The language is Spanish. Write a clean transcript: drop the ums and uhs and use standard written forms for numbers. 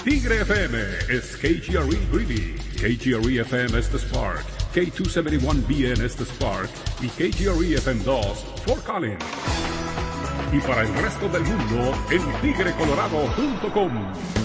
Tigre FM is KGRE Greeley, KGRE FM es The Spark, K271BN es The Spark y KGRE FM2 Fort Collins. Y para el resto del mundo en tigrecolorado.com.